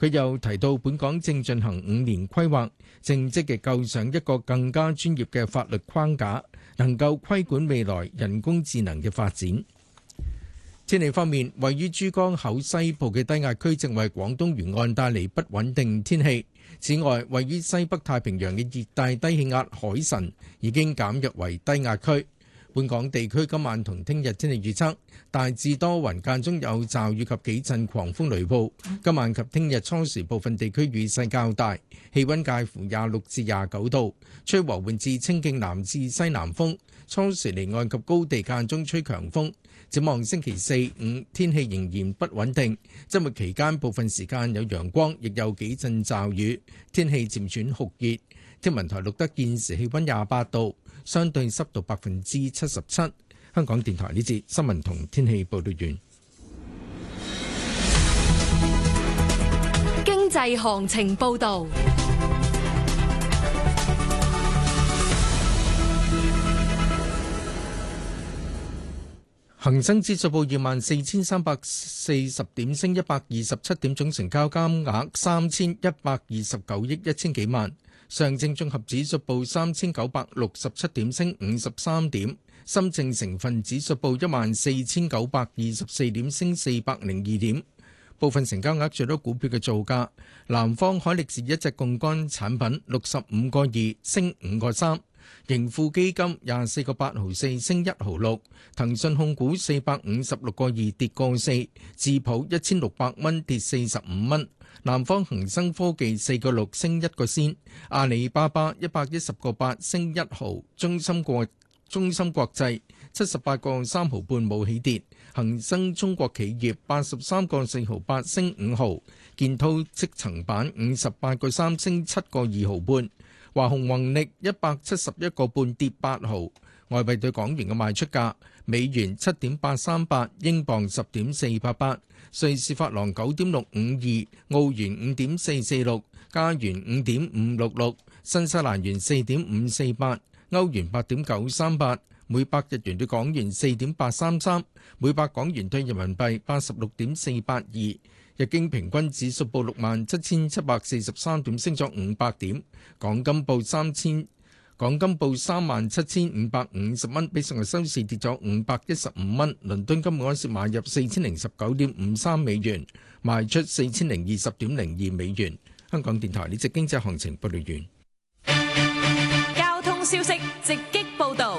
佢又提到，本港正進行5年規劃，正積極構想一個更加專業嘅法律框架，能夠規管未來人工智能嘅發展。天氣方面，位於珠江口西部嘅低壓區正為廣東沿岸帶嚟不穩定天氣。此外，位於西北太平洋嘅熱帶低氣壓海神已經減弱為低壓區。本港地區今晚同聽日天氣預測，大致多雲，間中有驟雨及幾陣狂風雷暴。今晚及聽日初時部分地區雨勢較大，氣溫介乎26至29度，吹和緩至清勁南至西南風。初時離岸及高地間中吹強風。展望星期4、5天氣仍然不穩定，週末期間部分時間有陽光，亦有幾陣驟雨，天氣漸轉酷熱。天文台錄得現時氣溫28度，相對濕度77%。香港電台呢節新聞同天氣報道完。 經濟行情報道。 恒生指數報24,340點，升127點，總成交金額3,129億1千幾萬。上證綜合指數報3,967點，升53點。深證成分指數報14,924點，升402點。部分成交額最多股票嘅造價：南方海力士一隻槓桿產品65個2，升5個3。盈富基金24個8毫4，升1毫6。騰訊控股456個2，跌個4。智普1600蚊，跌45蚊。南方恒生科技4個6，升1個仙。阿里巴巴110個8，升1毫。中芯國際78個3毫半，冇起跌。恒生中國企業83個4毫8，升5毫。建滔積層板58個3，升7個2毫半。華虹宏力171個半，跌8毫。外幣對港元嘅賣出價：美元7.838，英鎊10.488，瑞士法郎9.652，澳元5.446，加元5.566，新西蘭元4.548，歐元8.938，每百日元對港元4.833，每百港元對人民幣86.482。日經平均指數報67,743點，升咗500點。港金報37,550蚊，比上日收市跌咗515蚊。倫敦金每盎司買入4019.53美元，賣出4020.02美元。香港電台呢節經濟行情報道完。 交通消息直擊報道。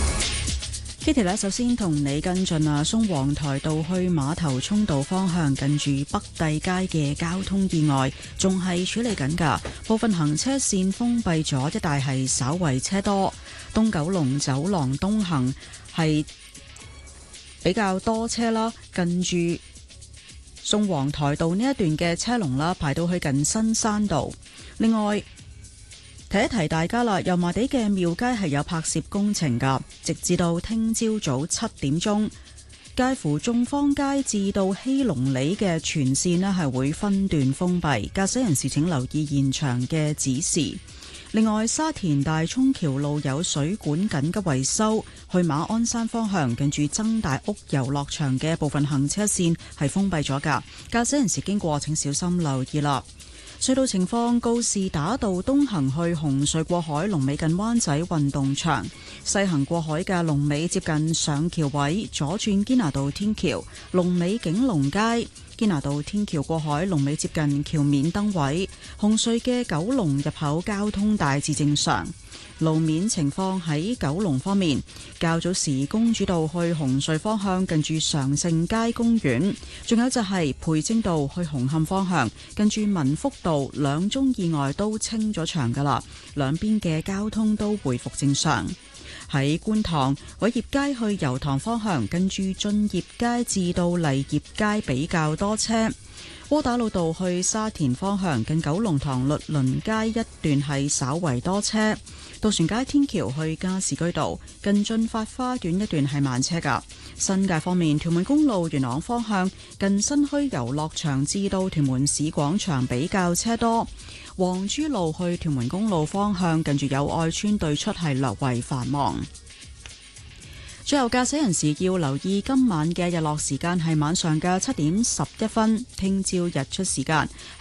Kitty 咧，首先同你跟進松皇台道去馬頭涌道方向近住北帝街嘅交通意外，仲係處理緊㗎，部分行車線封閉咗，一帶係稍為車多。東九龍走廊東行係比較多車啦，近住宋皇台道呢一段嘅車龍啦，排到去近新山道。另外，提一提大家啦，油麻地嘅廟街係有拍攝工程㗎，直至到聽朝早7點鐘，介乎眾坊街至到希隆里嘅全線呢係會分段封閉，駕駛人士請留意現場嘅指示。另外，沙田大涌橋路有水管緊急維修，去馬鞍山方向近住曾大屋遊樂場嘅部分行車線係封閉咗㗎，駕駛人士經過請小心留意啦。隧道情況：告士打道東行去紅隧過海，龍尾近灣仔運動場；西行過海嘅龍尾接近上橋位，左轉堅拿道天橋，龍尾景隆街。堅拿道天橋過海，龍尾接近橋面燈位。紅隧嘅九龍入口交通大致正常。路面情況喺九龍方面，較早時公主道去紅隧方向近住常盛街公園，仲有就係培正道去紅磡方向近住民福道兩宗意外都清咗場噶啦，兩邊嘅交通都回復正常。喺觀塘偉業街去油塘方向近住駿業街至到麗業街比較多車。窩打老道去沙田方向近九龍塘律倫街一段係稍為多車。渡船街天橋去加士居道近駿發花園一段係慢車噶。新界方面，屯門公路元朗方向近新墟遊樂場至到屯門市廣場比較車多。黃珠路去屯門公路方向近住友愛邨對出係略為繁忙。最後，駕駛人士要留意今晚嘅日落時間係晚上嘅7點11分，聽朝日出時間